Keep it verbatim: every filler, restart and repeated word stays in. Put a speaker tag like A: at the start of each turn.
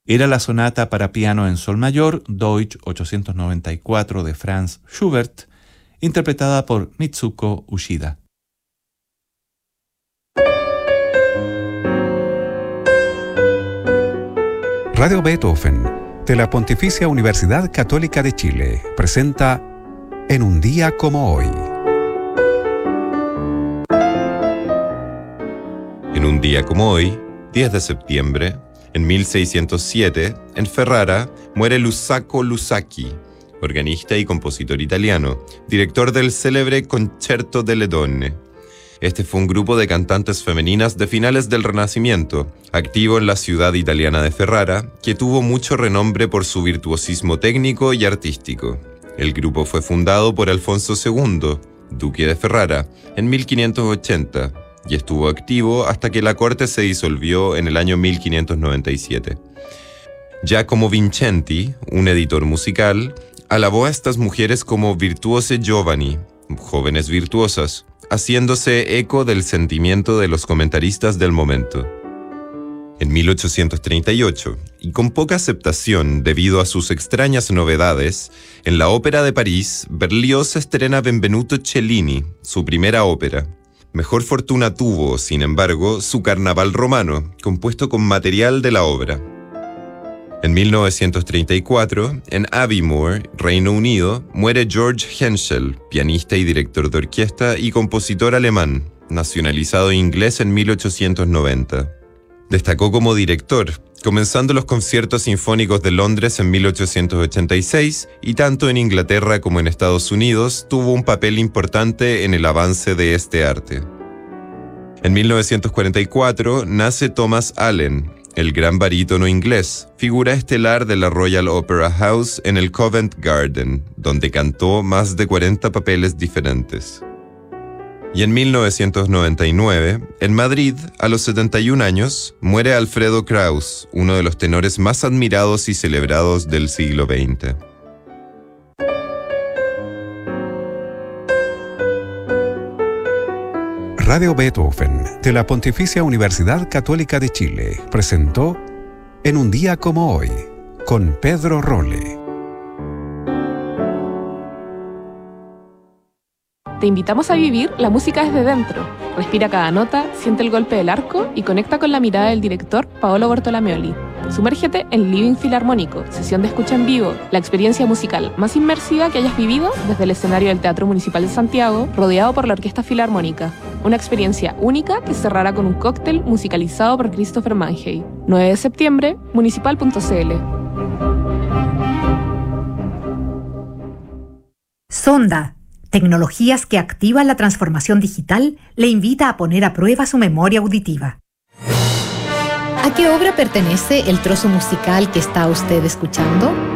A: Era la sonata para piano en sol mayor, Deutsch ochocientos noventa y cuatro de Franz Schubert, interpretada por Mitsuko Ushida.
B: Radio Beethoven, de la Pontificia Universidad Católica de Chile, presenta En un día como hoy.
C: En un día como hoy, diez de septiembre, en mil seiscientos siete, en Ferrara, muere Luzzasco Luzzaschi, organista y compositor italiano, director del célebre Concerto delle Donne. Este fue un grupo de cantantes femeninas de finales del Renacimiento, activo en la ciudad italiana de Ferrara, que tuvo mucho renombre por su virtuosismo técnico y artístico. El grupo fue fundado por Alfonso segundo, duque de Ferrara, en mil quinientos ochenta, y estuvo activo hasta que la corte se disolvió en el año mil quinientos noventa y siete. Giacomo Vincenti, un editor musical, alabó a estas mujeres como virtuose giovani, jóvenes virtuosas, haciéndose eco del sentimiento de los comentaristas del momento. En mil ochocientos treinta y ocho, y con poca aceptación debido a sus extrañas novedades, en la Ópera de París, Berlioz estrena Benvenuto Cellini, su primera ópera. Mejor fortuna tuvo, sin embargo, su Carnaval romano, compuesto con material de la obra. En mil novecientos treinta y cuatro, en Aviemore, Reino Unido, muere George Henschel, pianista y director de orquesta y compositor alemán, nacionalizado inglés en mil ochocientos noventa. Destacó como director, comenzando los conciertos sinfónicos de Londres en mil ochocientos ochenta y seis, y tanto en Inglaterra como en Estados Unidos tuvo un papel importante en el avance de este arte. En mil novecientos cuarenta y cuatro nace Thomas Allen, el gran barítono inglés, figura estelar de la Royal Opera House en el Covent Garden, donde cantó más de cuarenta papeles diferentes. Y en mil novecientos noventa y nueve, en Madrid, a los setenta y un años, muere Alfredo Kraus, uno de los tenores más admirados y celebrados del siglo veinte.
B: Radio Beethoven, de la Pontificia Universidad Católica de Chile, presentó En un día como hoy, con Pedro Rolle.
D: Te invitamos a vivir la música desde dentro. Respira cada nota, siente el golpe del arco y conecta con la mirada del director Paolo Bortolomeoli. Sumérgete en Living Filarmónico, sesión de escucha en vivo, la experiencia musical más inmersiva que hayas vivido desde el escenario del Teatro Municipal de Santiago, rodeado por la Orquesta Filarmónica. Una experiencia única que cerrará con un cóctel musicalizado por Christopher Mangey. nueve de septiembre, municipal punto c l.
E: Sonda, tecnologías que activan la transformación digital, le invita a poner a prueba su memoria auditiva.
F: ¿A qué obra pertenece el trozo musical que está usted escuchando?